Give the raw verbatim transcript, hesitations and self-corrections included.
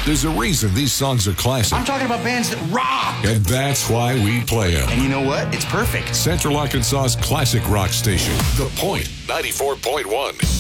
There's a reason these songs are classic. I'm talking about bands that rock. And that's why we play them. And you know what? It's perfect. Central Arkansas's classic rock station, The Point, ninety-four point one.